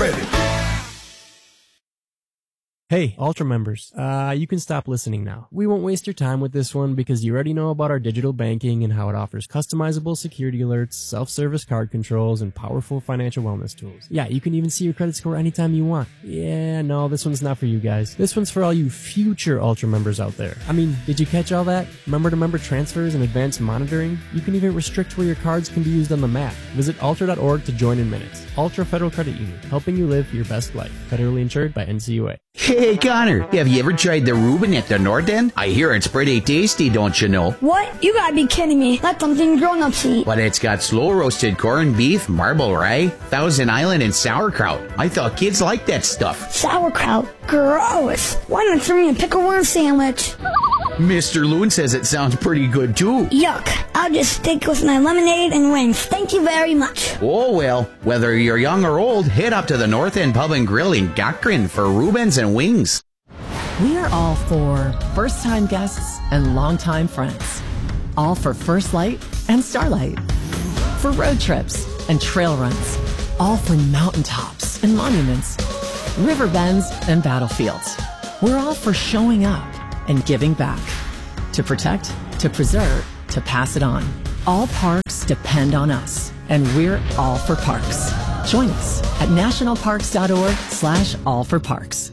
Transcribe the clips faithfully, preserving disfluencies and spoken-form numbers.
ready. Hey, Ultra members, uh, you can stop listening now. We won't waste your time with this one because you already know about our digital banking and how it offers customizable security alerts, self-service card controls, and powerful financial wellness tools. Yeah, you can even see your credit score anytime you want. Yeah, no, this one's not for you guys. This one's for all you future Ultra members out there. I mean, did you catch all that? Member-to-member transfers and advanced monitoring? You can even restrict where your cards can be used on the map. Visit ultra dot org to join in minutes. Ultra Federal Credit Union, helping you live your best life. Federally insured by N C U A. Hey, Connor, have you ever tried the Reuben at the North End? I hear it's pretty tasty, don't you know? What? You gotta be kidding me. That's something grown-ups eat. But it's got slow-roasted corned beef, marble rye, Thousand Island, and sauerkraut. I thought kids liked that stuff. Sauerkraut? Gross. Why not throw me a pickle worm sandwich? Mister Loon says it sounds pretty good, too. Yuck. I'll just stick with my lemonade and wings. Thank you very much. Oh, well, whether you're young or old, head up to the North End Pub and Grill in Gachrin for Reubens and wings. We are all for first-time guests and longtime friends. All for First Light and Starlight. For road trips and trail runs. All for mountaintops and monuments. River bends and battlefields. We're all for showing up and giving back. To protect, to preserve, to pass it on. All parks depend on us, and we're all for parks. Join us at nationalparks.org slash all for parks.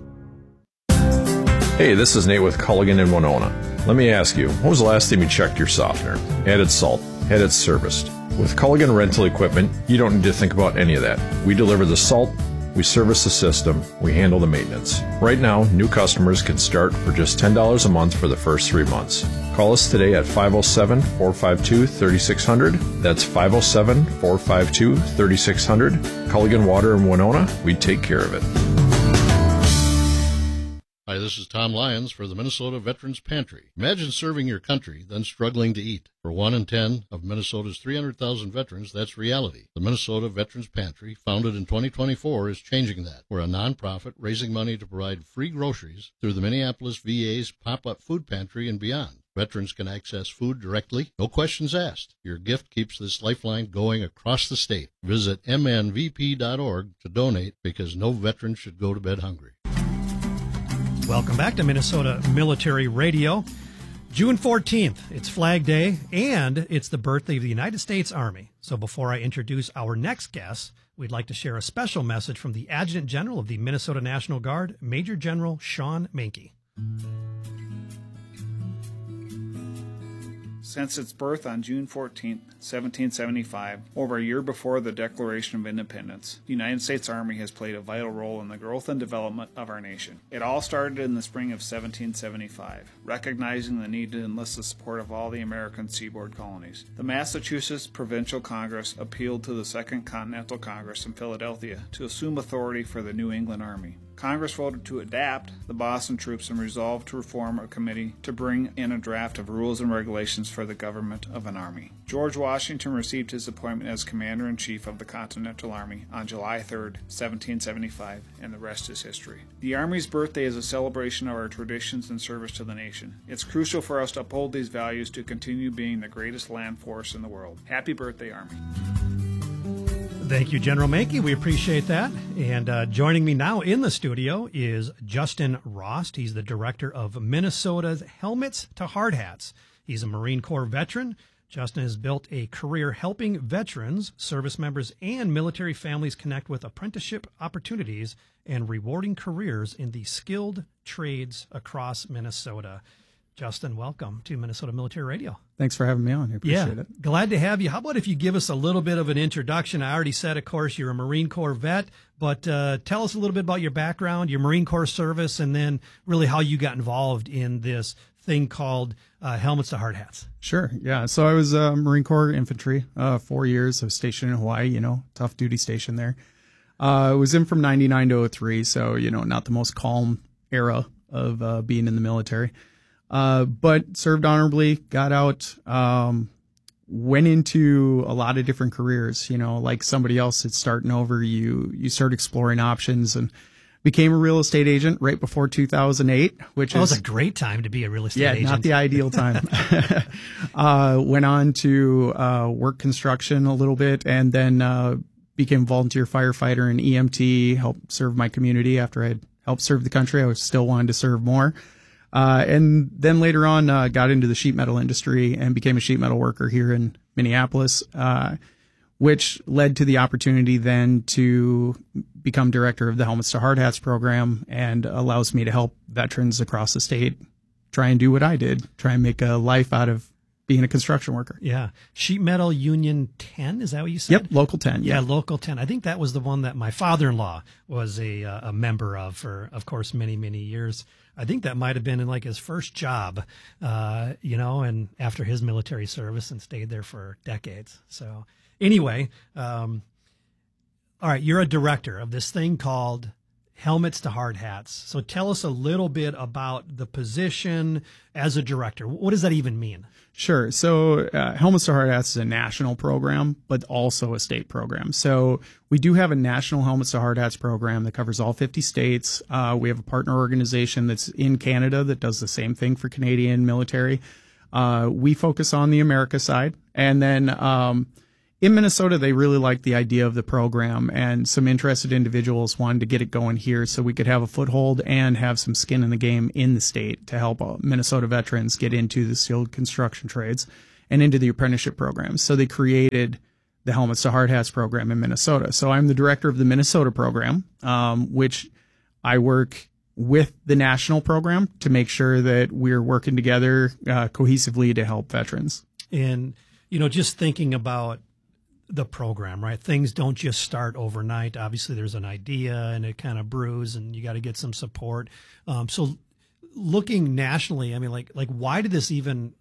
Hey, this is Nate with Culligan in Winona. Let me ask you, when was the last time you checked your softener, added salt, had it serviced? With Culligan rental equipment, you don't need to think about any of that. We deliver the salt, we service the system, we handle the maintenance. Right now, new customers can start for just ten dollars a month for the first three months. Call us today at five oh seven, four five two, three six zero zero. That's five oh seven, four five two, three six zero zero. Culligan Water in Winona, we take care of it. Hi, this is Tom Lyons for the Minnesota Veterans Pantry. Imagine serving your country, then struggling to eat. For one in ten of Minnesota's three hundred thousand veterans, that's reality. The Minnesota Veterans Pantry, founded in twenty twenty-four, is changing that. We're a nonprofit raising money to provide free groceries through the Minneapolis V A's pop-up food pantry and beyond. Veterans can access food directly, no questions asked. Your gift keeps this lifeline going across the state. Visit m n v p dot org to donate because no veteran should go to bed hungry. Welcome back to Minnesota Military Radio. June fourteenth, it's Flag Day, and it's the birthday of the United States Army. So before I introduce our next guest, we'd like to share a special message from the Adjutant General of the Minnesota National Guard, Major General Sean Menke. Since its birth on June fourteenth, seventeen seventy-five, over a year before the Declaration of Independence, the United States Army has played a vital role in the growth and development of our nation. It all started in the spring of seventeen seventy-five, recognizing the need to enlist the support of all the American seaboard colonies. The Massachusetts Provincial Congress appealed to the Second Continental Congress in Philadelphia to assume authority for the New England Army. Congress voted to adapt the Boston troops and resolved to reform a committee to bring in a draft of rules and regulations for the government of an army. George Washington received his appointment as Commander-in-Chief of the Continental Army on July third, seventeen seventy-five, and the rest is history. The Army's birthday is a celebration of our traditions and service to the nation. It's crucial for us to uphold these values to continue being the greatest land force in the world. Happy birthday, Army. Thank you, General Menke. We appreciate that. And uh, joining me now in the studio is Justin Rost. He's the director of Minnesota's Helmets to Hard Hats. He's a Marine Corps veteran. Justin has built a career helping veterans, service members, and military families connect with apprenticeship opportunities and rewarding careers in the skilled trades across Minnesota. Justin, welcome to Minnesota Military Radio. Thanks for having me on. I appreciate yeah, it. Glad to have you. How about if you give us a little bit of an introduction? I already said, of course, you're a Marine Corps vet, but uh, tell us a little bit about your background, your Marine Corps service, and then really how you got involved in this thing called uh, Helmets to Hard Hats. Sure. Yeah. So I was uh, Marine Corps infantry, uh, four years. I was stationed in Hawaii, you know, tough duty station there. Uh, I was in from ninety-nine to oh three, so, you know, not the most calm era of uh, being in the military. Uh, but served honorably, got out, um, went into a lot of different careers, you know, like somebody else that's starting over, you, you start exploring options and became a real estate agent right before two thousand eight, which oh, is was a great time to be a real estate yeah, agent. not the ideal time. uh, went on to, uh, work construction a little bit and then, uh, became a volunteer firefighter and E M T, helped serve my community after I had helped serve the country. I was still wanted to serve more. Uh, and then later on, uh, got into the sheet metal industry and became a sheet metal worker here in Minneapolis, uh, which led to the opportunity then to become director of the Helmets to Hard Hats program, and allows me to help veterans across the state try and do what I did, try and make a life out of being a construction worker. Yeah. Sheet Metal Union ten, is that what you said? Yep, Local ten. Yeah, Yeah, Local ten. I think that was the one that my father-in-law was a uh, a member of for, of course, many, many years. I think that might have been in like his first job, uh, you know, and after his military service, and stayed there for decades. So anyway, um, all right, you're a director of this thing called Helmets to Hard Hats. So tell us a little bit about the position as a director. What does that even mean? sure. So uh, Helmets to Hard Hats is a national program, but also a state program. So we do have a national Helmets to Hard Hats program that covers all fifty states. Uh, we have a partner organization that's in Canada that does the same thing for Canadian military. Uh, we focus on the America side. And then um, in Minnesota, they really liked the idea of the program, and some interested individuals wanted to get it going here so we could have a foothold and have some skin in the game in the state to help uh, Minnesota veterans get into the skilled construction trades and into the apprenticeship programs. So they created the Helmets to Hard Hats program in Minnesota. So I'm the director of the Minnesota program, um, which I work with the national program to make sure that we're working together uh, cohesively to help veterans. And, you know, just thinking about the program, right? Things don't just start overnight. Obviously, there's an idea and it kind of brews, and you got to get some support. Um, so looking nationally, I mean, like, like why did this even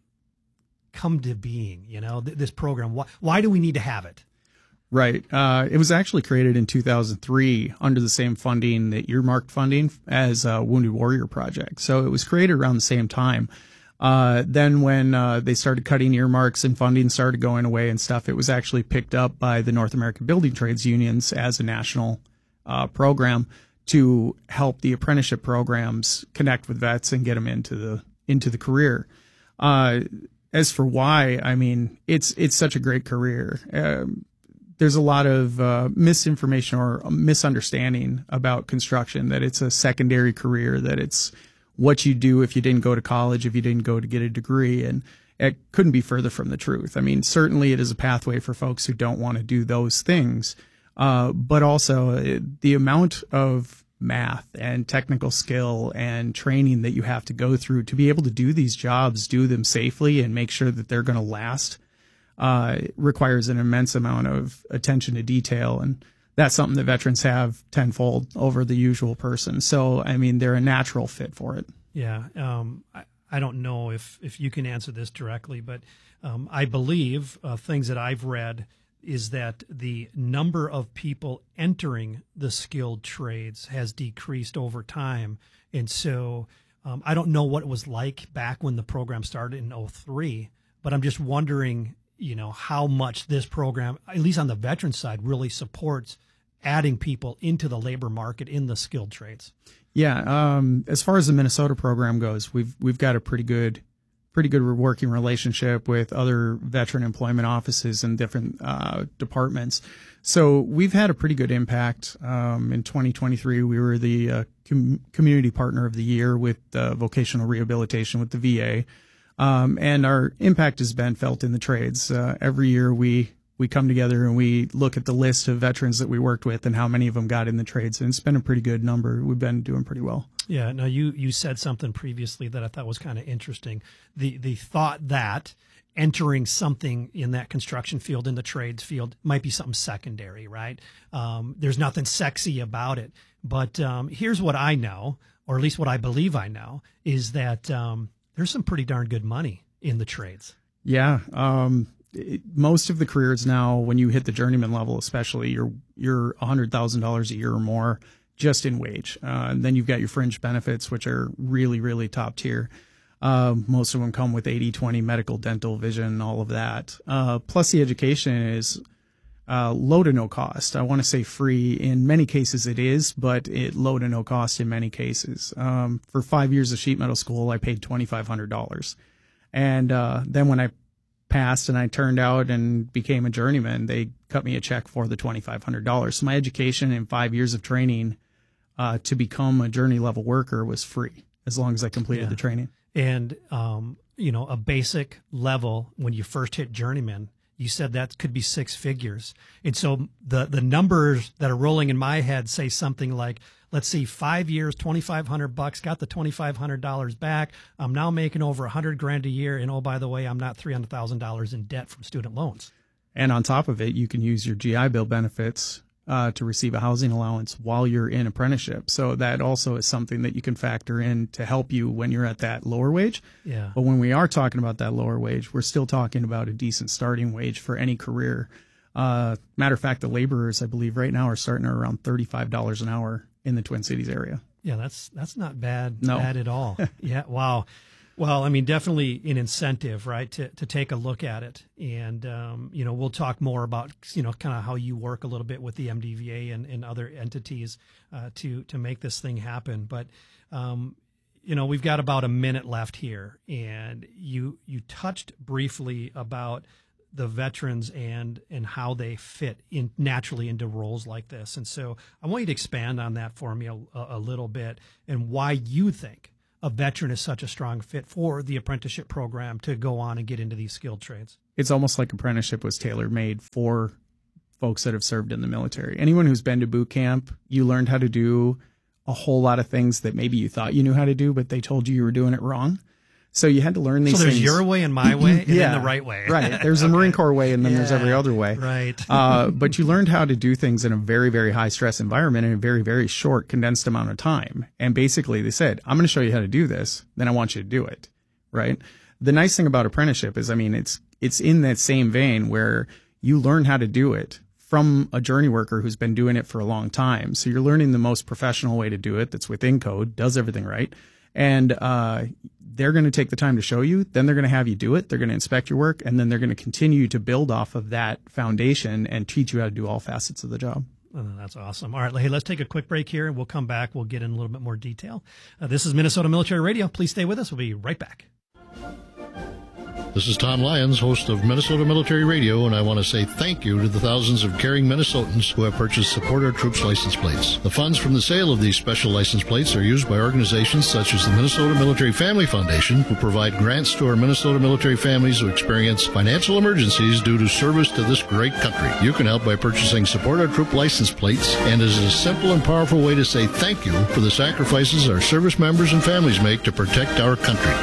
come to being, you know, th- this program? Why, why do we need to have it? Right. Uh, it was actually created in two thousand three under the same funding, that earmarked funding, as a Wounded Warrior Project. So it was created around the same time. Uh, then when uh, they started cutting earmarks and funding started going away and stuff, it was actually picked up by the North American Building Trades Unions as a national uh, program to help the apprenticeship programs connect with vets and get them into the into the career. Uh, as for why, I mean, it's it's such a great career. Um, there's a lot of uh, misinformation or misunderstanding about construction, that it's a secondary career, that it's what you do if you didn't go to college, if you didn't go to get a degree. And it couldn't be further from the truth. I mean, certainly it is a pathway for folks who don't want to do those things. Uh, but also it, the amount of math and technical skill and training that you have to go through to be able to do these jobs, do them safely, and make sure that they're going to last, uh, requires an immense amount of attention to detail. And that's something that veterans have tenfold over the usual person. So, I mean, they're a natural fit for it. Yeah. Um, I, I don't know if, if you can answer this directly, but um, I believe uh, things that I've read is that the number of people entering the skilled trades has decreased over time. And so um, I don't know what it was like back when the program started in oh three, but I'm just wondering, you know, how much this program, at least on the veteran side, really supports adding people into the labor market in the skilled trades. Yeah. Um, as far as the Minnesota program goes, we've, we've got a pretty good, pretty good working relationship with other veteran employment offices and different, uh, departments. So we've had a pretty good impact. Um, in twenty twenty-three, we were the, uh, com- community partner of the year with, uh, vocational rehabilitation with the V A. Um, and our impact has been felt in the trades. Uh, every year we, we come together and we look at the list of veterans that we worked with and how many of them got in the trades. And it's been a pretty good number. We've been doing pretty well. Yeah. No, you, you said something previously that I thought was kind of interesting. The, the thought that entering something in that construction field, in the trades field, might be something secondary, right? Um, there's nothing sexy about it. But, um, here's what I know, or at least what I believe I know, is that, um, there's some pretty darn good money in the trades. Yeah. Um, it, most of the careers now, when you hit the journeyman level, especially, you're, you're a hundred thousand dollars a year or more just in wage. Uh, and then you've got your fringe benefits, which are really, really top tier. Uh, most of them come with eighty twenty medical, dental, vision, all of that. Uh, plus the education is, uh, low to no cost. I want to say free. In many cases it is, but it low to no cost in many cases. Um, for five years of sheet metal school, I paid twenty-five hundred dollars. And, uh, then when I passed and I turned out and became a journeyman, they cut me a check for the twenty-five hundred dollars. So my education and five years of training uh, to become a journey level worker was free as long as I completed Yeah. the training. And, um, you know, a basic level when you first hit journeyman, you said that could be six figures. And so the, the numbers that are rolling in my head say something like, let's see, five years, twenty-five hundred bucks, got the twenty-five hundred dollars back. I'm now making over a hundred grand a year. And oh, by the way, I'm not three hundred thousand dollars in debt from student loans. And on top of it, you can use your G I Bill benefits uh, to receive a housing allowance while you're in apprenticeship. So that also is something that you can factor in to help you when you're at that lower wage. Yeah. But when we are talking about that lower wage, we're still talking about a decent starting wage for any career. Uh, matter of fact, the laborers, I believe, right now are starting at around thirty-five dollars an hour in the Twin Cities area. Yeah, that's that's not bad, No. bad at all. Yeah, wow. Well, I mean, definitely an incentive, right, to to take a look at it. And, um, you know, we'll talk more about, you know, kind of how you work a little bit with the M D V A and, and other entities uh, to to make this thing happen. But, um, you know, we've got about a minute left here. And you you touched briefly about the veterans and and how they fit in naturally into roles like this. And so I want you to expand on that for me a, a little bit and why you think a veteran is such a strong fit for the apprenticeship program to go on and get into these skilled trades. It's almost like apprenticeship was tailor-made for folks that have served in the military. Anyone who's been to boot camp, you learned how to do a whole lot of things that maybe you thought you knew how to do, but they told you you were doing it wrong. So you had to learn these things. So there's things. your way and my way and yeah, then the right way. Right. There's a Okay. Marine Corps way and then Yeah, there's every other way. Right. uh, but you learned how to do things in a very, very high stress environment in a very, very short, condensed amount of time. And basically they said, I'm going to show you how to do this. Then I want you to do it. Right. The nice thing about apprenticeship is, I mean, it's, it's in that same vein where you learn how to do it from a journey worker who's been doing it for a long time. So you're learning the most professional way to do it that's within code, does everything right. And uh, they're going to take the time to show you. Then they're going to have you do it. They're going to inspect your work. And then they're going to continue to build off of that foundation and teach you how to do all facets of the job. Oh, that's awesome. All right, hey, let's take a quick break here and we'll come back. We'll get in a little bit more detail. Uh, this is Minnesota Military Radio. Please stay with us. We'll be right back. This is Tom Lyons, host of Minnesota Military Radio, and I want to say thank you to the thousands of caring Minnesotans who have purchased Support Our Troops license plates. The funds from the sale of these special license plates are used by organizations such as the Minnesota Military Family Foundation, who provide grants to our Minnesota military families who experience financial emergencies due to service to this great country. You can help by purchasing Support Our Troop license plates, and it is a simple and powerful way to say thank you for the sacrifices our service members and families make to protect our country.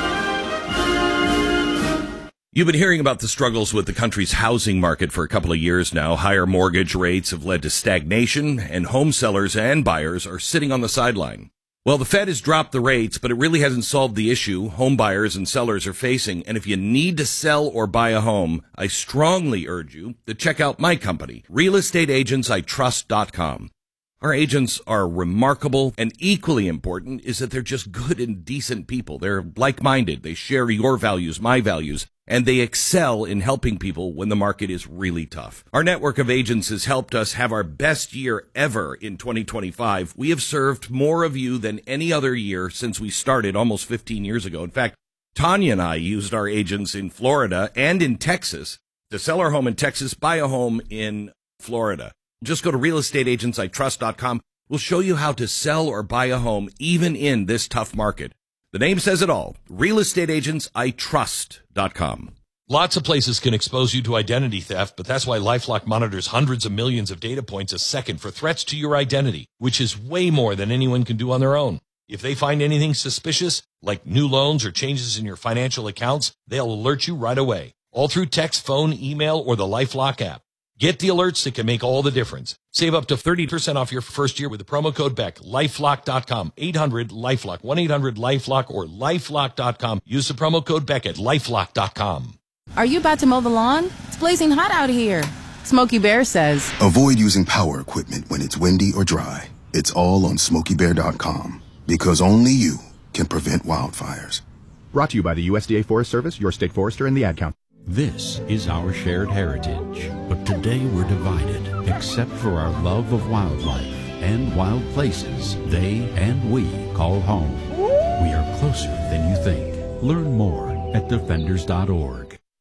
You've been hearing about the struggles with the country's housing market for a couple of years now. Higher mortgage rates have led to stagnation, and home sellers and buyers are sitting on the sideline. Well, the Fed has dropped the rates, but it really hasn't solved the issue home buyers and sellers are facing. And if you need to sell or buy a home, I strongly urge you to check out my company, real estate agents I trust dot com. Our agents are remarkable, and equally important is that they're just good and decent people. They're like-minded. They share your values, my values, and they excel in helping people when the market is really tough. Our network of agents has helped us have our best year ever in twenty twenty-five. We have served more of you than any other year since we started almost fifteen years ago. In fact, Tanya and I used our agents in Florida and in Texas to sell our home in Texas, buy a home in Florida. Just go to real estate agents I trust dot com. We'll show you how to sell or buy a home even in this tough market. The name says it all. real estate agents I trust dot com. Lots of places can expose you to identity theft, but that's why LifeLock monitors hundreds of millions of data points a second for threats to your identity, which is way more than anyone can do on their own. If they find anything suspicious, like new loans or changes in your financial accounts, they'll alert you right away, all through text, phone, email, or the LifeLock app. Get the alerts that can make all the difference. Save up to thirty percent off your first year with the promo code Beck. lifelock dot com. eight hundred LifeLock. one eight hundred LifeLock or lifelock dot com. Use the promo code Beck at lifelock dot com. Are you about to mow the lawn? It's blazing hot out here. Smokey Bear says, avoid using power equipment when it's windy or dry. It's all on smokey bear dot com because only you can prevent wildfires. Brought to you by the U S D A Forest Service, your state forester, and the Ad Council. This is our shared heritage, but today we're divided, except for our love of wildlife and wild places they and we call home. We are closer than you think. Learn more at defenders dot org.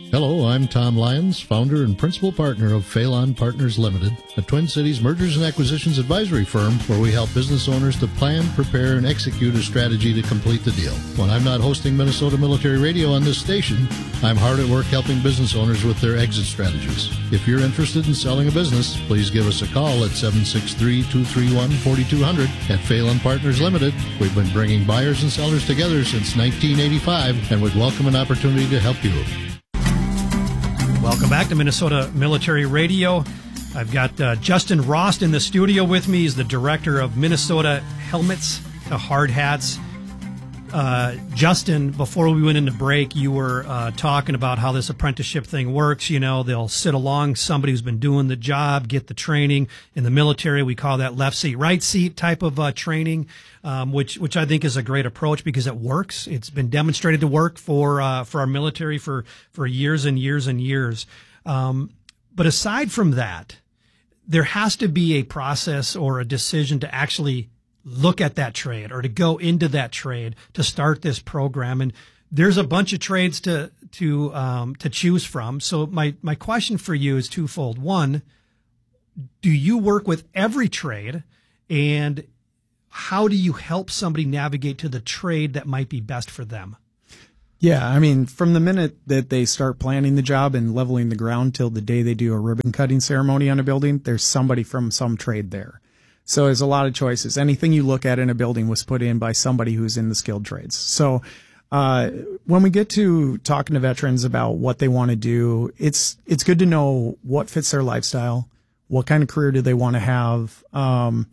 Hello, I'm Tom Lyons, founder and principal partner of Phelan Partners Limited, a Twin Cities mergers and acquisitions advisory firm where we help business owners to plan, prepare, and execute a strategy to complete the deal. When I'm not hosting Minnesota Military Radio on this station, I'm hard at work helping business owners with their exit strategies. If you're interested in selling a business, please give us a call at seven six three, two three one, four two zero zero. At Phelan Partners Limited, we've been bringing buyers and sellers together since nineteen eighty-five and would welcome an opportunity to help you. Welcome back to Minnesota Military Radio. I've got uh, Justin Rost in the studio with me. He's the director of Minnesota Helmets to Hard Hats. Uh, Justin, before we went into break, you were uh, talking about how this apprenticeship thing works. You know, they'll sit along somebody who's been doing the job, get the training. In the military, we call that left seat, right seat type of uh, training, um, which which I think is a great approach because it works. It's been demonstrated to work for uh, for our military for for years and years and years. Um, but aside from that, there has to be a process or a decision to actually look at that trade or to go into that trade to start this program. And there's a bunch of trades to, to, um, to choose from. So my, my question for you is twofold. One, do you work with every trade, and how do you help somebody navigate to the trade that might be best for them? Yeah, I mean, from the minute that they start planning the job and leveling the ground till the day they do a ribbon cutting ceremony on a building, there's somebody from some trade there. So there's a lot of choices. Anything you look at in a building was put in by somebody who's in the skilled trades. So uh, when we get to talking to veterans about what they want to do, it's it's good to know what fits their lifestyle, what kind of career do they want to have, um,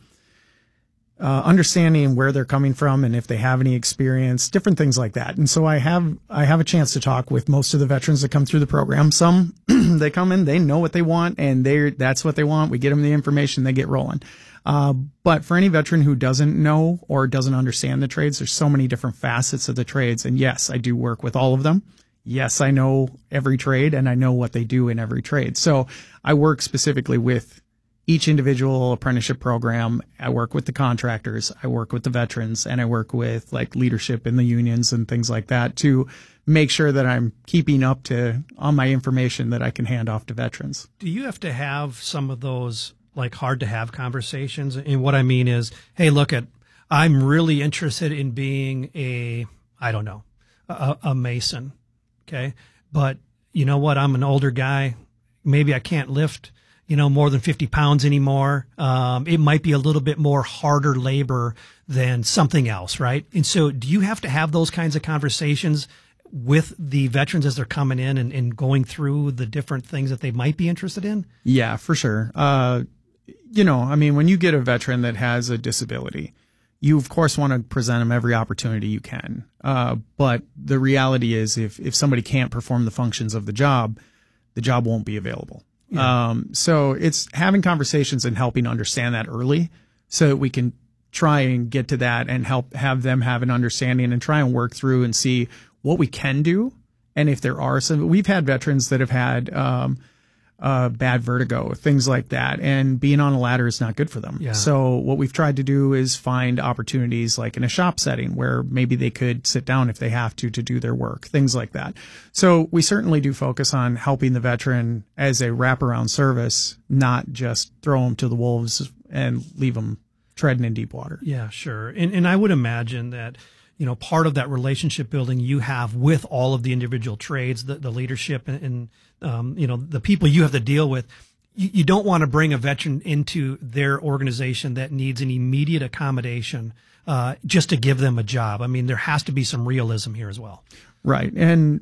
uh, understanding where they're coming from and if they have any experience, different things like that. And so I have I have a chance to talk with most of the veterans that come through the program. Some they come in, they know what they want, and they that's what they want. We get them the information, they get rolling. Uh, but for any veteran who doesn't know or doesn't understand the trades, there's so many different facets of the trades. And yes, I do work with all of them. Yes, I know every trade and I know what they do in every trade. So I work specifically with each individual apprenticeship program. I work with the contractors, I work with the veterans, and I work with like leadership in the unions and things like that to make sure that I'm keeping up to on my information that I can hand off to veterans. Do you have to have some of those like hard to have conversations? And what I mean is, hey, look at, I'm really interested in being a, I don't know, a, a mason. Okay. But you know what? I'm an older guy. Maybe I can't lift, you know, more than fifty pounds anymore. Um, it might be a little bit more harder labor than something else. Right. And so do you have to have those kinds of conversations with the veterans as they're coming in and, and going through the different things that they might be interested in? Yeah, for sure. Uh, you know, I mean, when you get a veteran that has a disability, you of course want to present them every opportunity you can. Uh, but the reality is if, if somebody can't perform the functions of the job, the job won't be available. Yeah. Um, so it's having conversations and helping understand that early so that we can try and get to that and help have them have an understanding and try and work through and see what we can do. And if there are some, we've had veterans that have had, um, uh, bad vertigo, things like that. And being on a ladder is not good for them. Yeah. So what we've tried to do is find opportunities like in a shop setting where maybe they could sit down if they have to, to do their work, things like that. So we certainly do focus on helping the veteran as a wraparound service, not just throw them to the wolves and leave them treading in deep water. Yeah, sure. And, and I would imagine that, you know, part of that relationship building you have with all of the individual trades, the, the leadership and, and um, you know, the people you have to deal with, you, you don't want to bring a veteran into their organization that needs an immediate accommodation uh, just to give them a job. I mean, there has to be some realism here as well. Right. And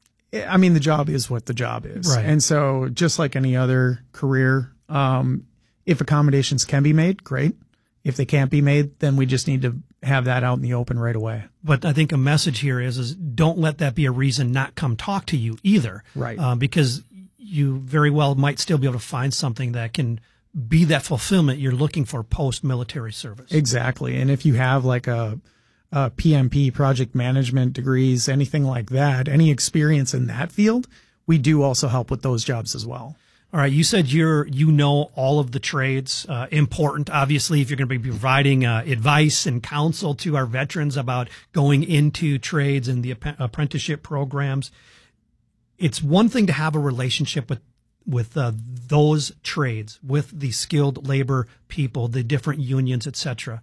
I mean, the job is what the job is. Right. And so just like any other career, um, if accommodations can be made, great. If they can't be made, then we just need to have that out in the open right away. But I think a message here is, is don't let that be a reason not come talk to you either. Right. Uh, because you very well might still be able to find something that can be that fulfillment you're looking for post-military service. Exactly. And if you have like a, a P M P, project management degrees, anything like that, any experience in that field, we do also help with those jobs as well. All right. You said you're, you know, all of the trades, uh, important, obviously, if you're going to be providing uh, advice and counsel to our veterans about going into trades and the ap- apprenticeship programs. it's one thing to have a relationship with with uh, those trades, with the skilled labor people, the different unions, et cetera.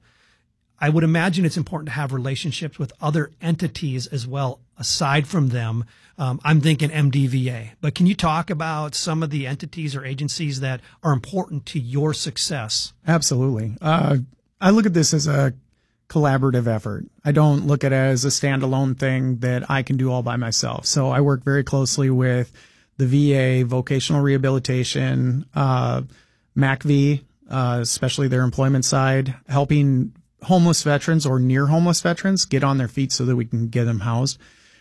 I would imagine it's important to have relationships with other entities as well, aside from them. Um, I'm thinking M D V A. But can you talk about some of the entities or agencies that are important to your success? Absolutely. Uh, I look at this as a collaborative effort. I don't look at it as a standalone thing that I can do all by myself. So I work very closely with the V A, vocational rehabilitation, uh, M A C V, uh, especially their employment side, helping homeless veterans or near homeless veterans get on their feet so that we can get them housed.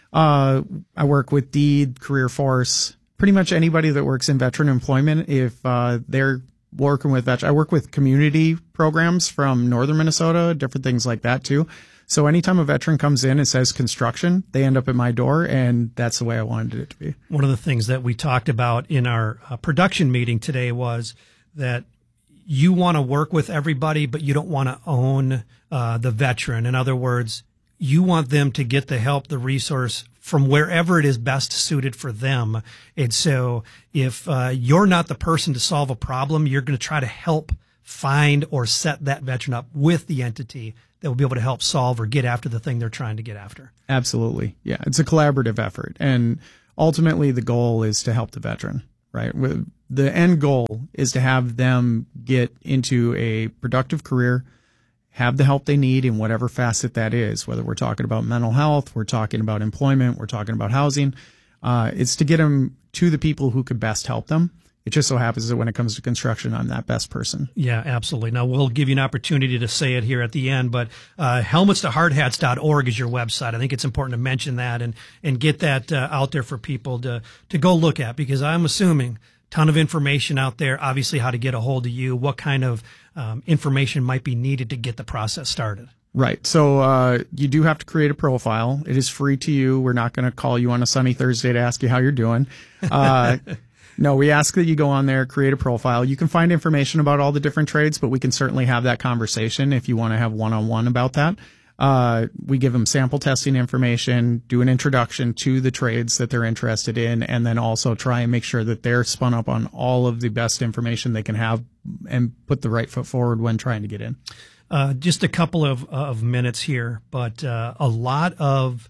Uh, I work with DEED, Career Force, pretty much anybody that works in veteran employment. If, uh, they're working with veterans, I work with community programs from northern Minnesota, different things like that too. So anytime a veteran comes in and says construction, they end up at my door, and that's the way I wanted it to be. One of the things that we talked about in our uh, production meeting today was that you want to work with everybody, but you don't want to own uh, the veteran. In other words, you want them to get the help, the resource from wherever it is best suited for them. And so if uh, you're not the person to solve a problem, you're going to try to help find or set that veteran up with the entity that will be able to help solve or get after the thing they're trying to get after. Absolutely. Yeah. It's a collaborative effort. And ultimately the goal is to help the veteran, right? The end goal is to have them get into a productive career, have the help they need in whatever facet that is, whether we're talking about mental health, we're talking about employment, we're talking about housing. Uh, it's to get them to the people who could best help them. It just so happens that when it comes to construction, I'm that best person. Yeah, absolutely. Now, we'll give you an opportunity to say it here at the end, but uh, helmets to hard hats dot org is your website. I think it's important to mention that and, and get that uh, out there for people to, to go look at, because I'm assuming a ton of information out there, obviously how to get a hold of you, what kind of um, information might be needed to get the process started. Right. So uh, you do have to create a profile. It is free to you. We're not going to call you on a sunny Thursday to ask you how you're doing. Uh No, we ask that you go on there, create a profile. You can find information about all the different trades, but we can certainly have that conversation if you want to have one-on-one about that. Uh, we give them sample testing information, do an introduction to the trades that they're interested in, and then also try and make sure that they're spun up on all of the best information they can have and put the right foot forward when trying to get in. Uh, just a couple of, of minutes here, but uh, a lot of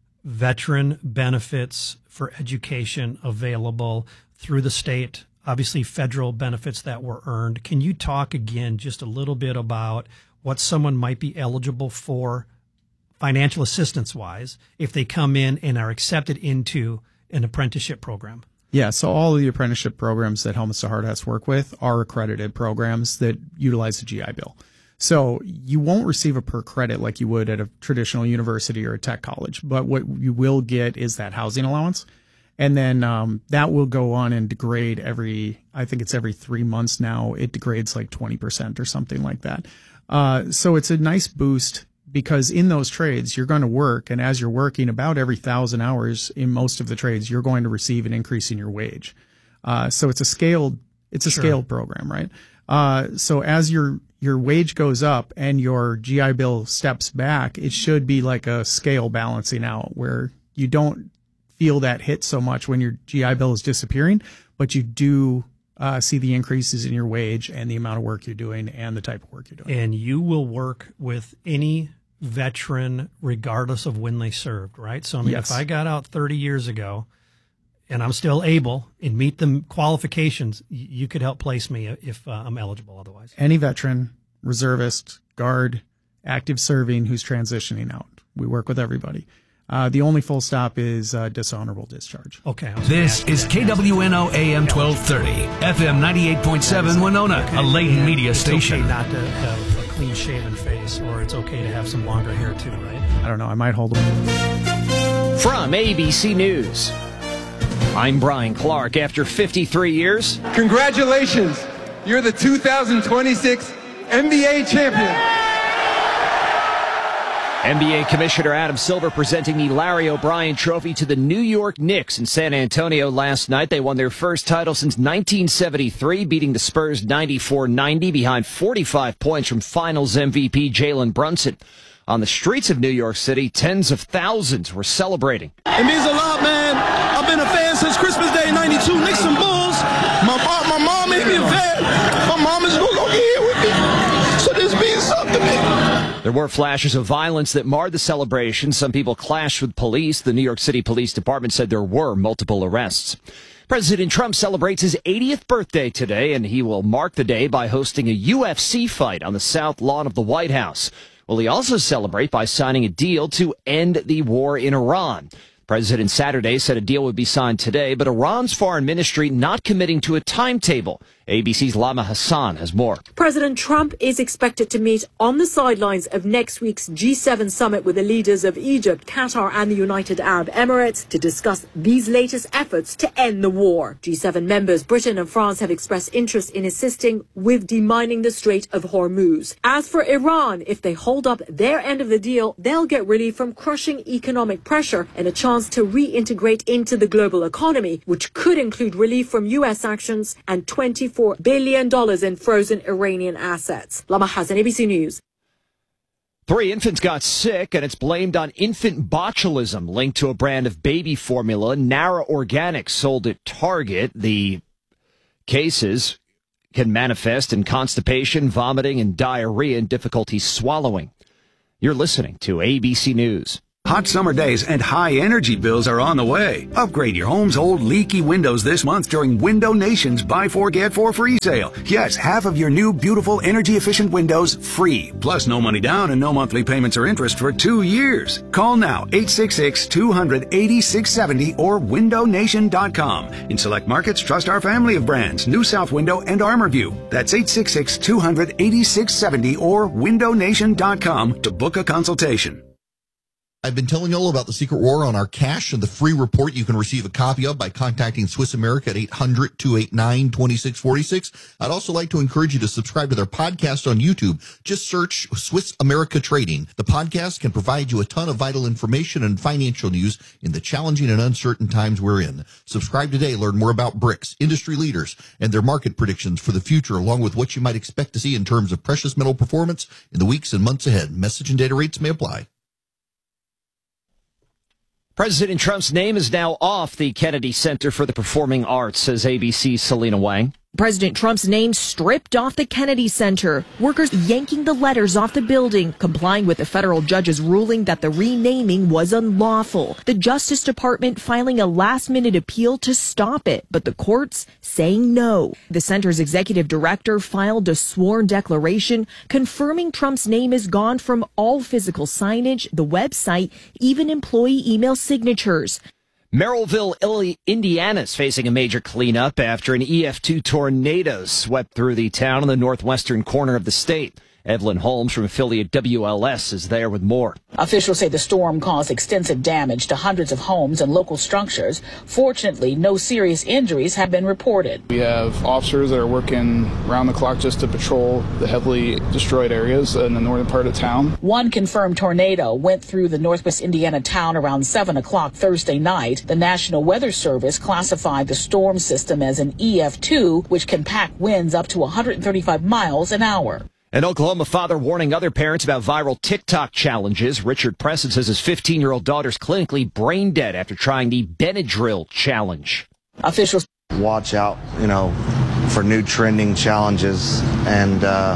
veteran benefits for education available through the state, obviously federal benefits that were earned. Can you talk again just a little bit about what someone might be eligible for financial assistance wise if they come in and are accepted into an apprenticeship program? Yeah, so all of the apprenticeship programs that Helmets to Hard Hats work with are accredited programs that utilize the G I Bill. So you won't receive a per credit like you would at a traditional university or a tech college, but what you will get is that housing allowance. And then um, that will go on and degrade every, I think it's every three months now. It degrades like twenty percent or something like that. Uh, so it's a nice boost because in those trades, you're going to work. And as you're working about every thousand hours in most of the trades, you're going to receive an increase in your wage. Uh, so it's a scaled, it's a Sure. scaled program, right? Uh, so as your, your wage goes up and your G I Bill steps back, it should be like a scale balancing out where you don't feel that hit so much when your G I Bill is disappearing, but you do uh, see the increases in your wage and the amount of work you're doing and the type of work you're doing. And you will work with any veteran regardless of when they served, right? So, I mean, Yes. if I got out thirty years ago and I'm still able and meet the qualifications, y- you could help place me if uh, I'm eligible otherwise. Any veteran, reservist, guard, active serving who's transitioning out. We work with everybody. Uh, the only full stop is uh, dishonorable discharge. Okay. This is K W N O A M twelve thirty, F M ninety-eight point seven Winona, a Layton media it's station. okay not to have a clean-shaven face, or it's okay to have some longer hair too, right? I don't know. I might hold them. From A B C News, I'm Brian Clark. After fifty-three years, Congratulations! You're the two thousand twenty-six N B A champion. N B A Commissioner Adam Silver presenting the Larry O'Brien Trophy to the New York Knicks in San Antonio last night. They won their first title since nineteen seventy-three, beating the Spurs ninety-four ninety behind forty-five points from Finals M V P Jalen Brunson. On the streets of New York City, tens of thousands were celebrating. It means a lot, man. I've been a fan since Christmas Day ninety-two, Knicks and Bulls. My, my mom made me a fan. My mom is going to be here with me. So this means something to me. There were flashes of violence that marred the celebration. Some people clashed with police. The New York City Police Department said there were multiple arrests. President Trump celebrates his eightieth birthday today, and he will mark the day by hosting a U F C fight on the South Lawn of the White House. Will he also celebrate by signing a deal to end the war in Iran? President Saturday said a deal would be signed today, but Iran's foreign ministry not committing to a timetable. A B C's Lama Hassan has more. President Trump is expected to meet on the sidelines of next week's G seven summit with the leaders of Egypt, Qatar and the United Arab Emirates to discuss these latest efforts to end the war. G seven members Britain and France have expressed interest in assisting with demining the Strait of Hormuz. As for Iran, if they hold up their end of the deal, they'll get relief from crushing economic pressure and a chance to reintegrate into the global economy, which could include relief from U S actions and twenty-four billion dollars in frozen Iranian assets. Lama Hassan, A B C News. Three infants got sick, and it's blamed on infant botulism linked to a brand of baby formula, Nara Organics, sold at Target. The cases can manifest in constipation, vomiting, and diarrhea and difficulty swallowing. You're listening to A B C News. Hot summer days and high energy bills are on the way. Upgrade your home's old leaky windows this month during Window Nation's Buy Four Get Four free sale. Yes, half of your new beautiful energy efficient windows free. Plus no money down and no monthly payments or interest for two years. Call now eight six six, two hundred, eighty-six seventy or window nation dot com. In select markets, trust our family of brands, New South Window and ArmorView. That's eight six six, two hundred, eighty-six seventy or window nation dot com to book a consultation. I've been telling you all about the Secret War on our cash and the free report you can receive a copy of by contacting Swiss America at eight hundred, two eight nine, two six four six. I'd also like to encourage you to subscribe to their podcast on YouTube. Just search Swiss America Trading. The podcast can provide you a ton of vital information and financial news in the challenging and uncertain times we're in. Subscribe today. Learn more about BRICS, industry leaders, and their market predictions for the future, along with what you might expect to see in terms of precious metal performance in the weeks and months ahead. Message and data rates may apply. President Trump's name is now off the Kennedy Center for the Performing Arts, says A B C's Selena Wang. President Trump's name stripped off the Kennedy Center. Workers yanking the letters off the building, complying with the federal judge's ruling that the renaming was unlawful. The Justice Department filing a last-minute appeal to stop it, but the courts saying no. The center's executive director filed a sworn declaration confirming Trump's name is gone from all physical signage, the website, even employee email signatures. Merrillville, Indiana is facing a major cleanup after an E F two tornado swept through the town in the northwestern corner of the state. Evelyn Holmes from affiliate W L S is there with more. Officials say the storm caused extensive damage to hundreds of homes and local structures. Fortunately, no serious injuries have been reported. We have officers that are working around the clock just to patrol the heavily destroyed areas in the northern part of town. One confirmed tornado went through the northwest Indiana town around seven o'clock Thursday night. The National Weather Service classified the storm system as an E F two, which can pack winds up to one hundred thirty-five miles an hour. An Oklahoma father warning other parents about viral TikTok challenges. Richard Preston says his fifteen-year-old daughter's clinically brain dead after trying the Benadryl challenge. Officials watch out, you know, for new trending challenges and, uh,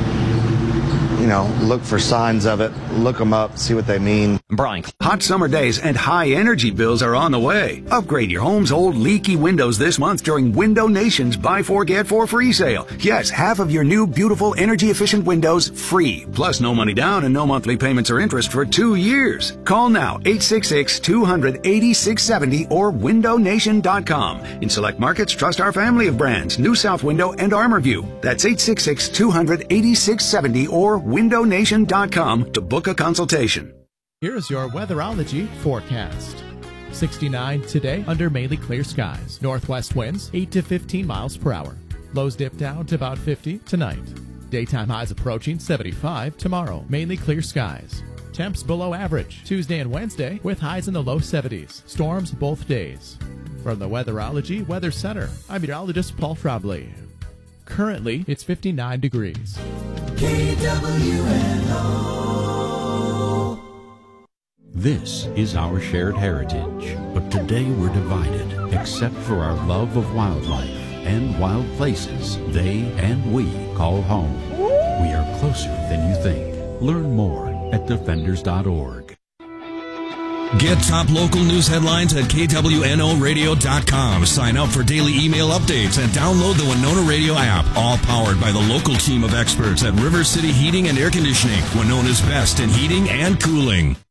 you know, look for signs of it, look them up, see what they mean. Brian. Hot summer days and high energy bills are on the way. Upgrade your home's old leaky windows this month during Window Nation's Buy Four Get Four free sale. Yes, half of your new beautiful energy efficient windows free. Plus no money down and no monthly payments or interest for two years. Call now eight six six, two hundred, eighty-six seventy or window nation dot com. In select markets, trust our family of brands, New South Window and ArmorView. That's eight six six, two hundred, eighty-six seventy or window nation dot com to book a consultation. Here's your weatherology forecast. sixty-nine today under mainly clear skies. Northwest winds eight to fifteen miles per hour. Lows dip down to about fifty tonight. Daytime highs approaching seventy-five tomorrow. Mainly clear skies. Temps below average Tuesday and Wednesday with highs in the low seventies. Storms both days. From the Weatherology Weather Center, I'm meteorologist Paul Trombley. Currently, it's fifty-nine degrees. K W N O This is our shared heritage, but today we're divided, except for our love of wildlife and wild places they and we call home. We are closer than you think. Learn more at defenders dot org. Get top local news headlines at K W N O radio dot com. Sign up for daily email updates and download the Winona Radio app. All powered by the local team of experts at River City Heating and Air Conditioning, Winona's best in heating and cooling.